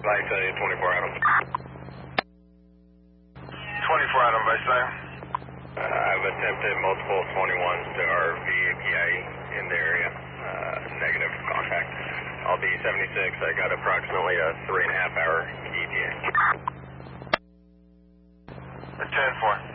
Vice 24 Adam. 24 Adam, Vice there. I've attempted multiple 21s to RV EPA in the area. Negative contact. I'll be 76. I got approximately a 3.5 hour ETA. 10-4.